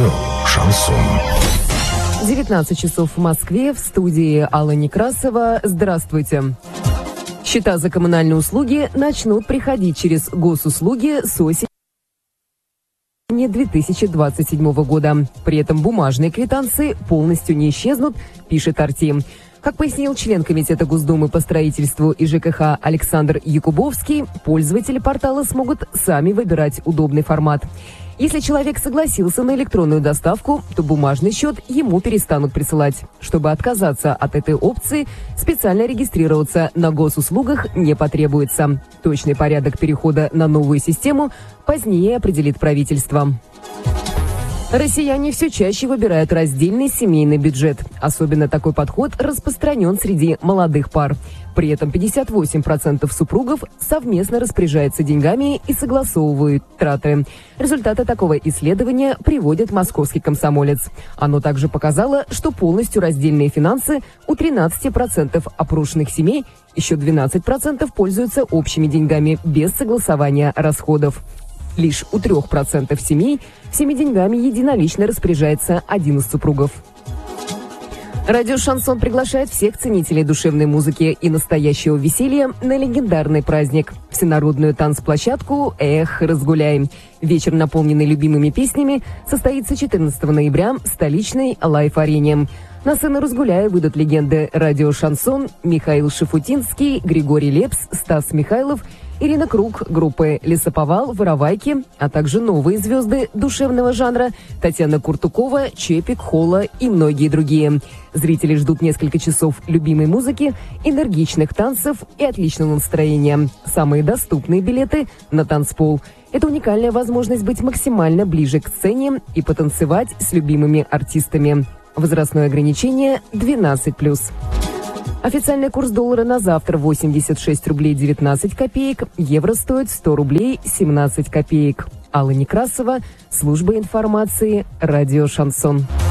Радио «Шансон». 19 часов в Москве, в студии Алла Некрасова. Здравствуйте. Счета за коммунальные услуги начнут приходить через госуслуги с осени 2027 года. При этом бумажные квитанции полностью не исчезнут, пишет Арти. Как пояснил член Комитета Госдумы по строительству и ЖКХ Александр Якубовский, пользователи портала смогут сами выбирать удобный формат. Если человек согласился на электронную доставку, то бумажный счет ему перестанут присылать. Чтобы отказаться от этой опции, специально регистрироваться на госуслугах не потребуется. Точный порядок перехода на новую систему позднее определит правительство. Россияне все чаще выбирают раздельный семейный бюджет. Особенно такой подход распространен среди молодых пар. При этом 58% супругов совместно распоряжаются деньгами и согласовывают траты. Результаты такого исследования приводит московский комсомолец. Оно также показало, что полностью раздельные финансы у 13% опрошенных семей, еще 12% пользуются общими деньгами без согласования расходов. Лишь у 3% семей всеми деньгами единолично распоряжается один из супругов. Радио «Шансон» приглашает всех ценителей душевной музыки и настоящего веселья на легендарный праздник – всенародную танцплощадку «Эх, разгуляй». Вечер, наполненный любимыми песнями, состоится 14 ноября в столичной Лайф-арене. На сцену «Разгуляй» выйдут легенды радио «Шансон» Михаил Шафутинский, Григорий Лепс, Стас Михайлов, Ирина Круг, группы «Лесоповал», «Воровайки», а также новые звезды душевного жанра Татьяна Куртукова, Чепик, Холла и многие другие. Зрители ждут несколько часов любимой музыки, энергичных танцев и отличного настроения. Самые доступные билеты на танцпол. Это уникальная возможность быть максимально ближе к сцене и потанцевать с любимыми артистами. Возрастное ограничение 12+. Официальный курс доллара на завтра 86 рублей 19 копеек, евро стоит 100 рублей 17 копеек. Алла Некрасова, служба информации, радио «Шансон».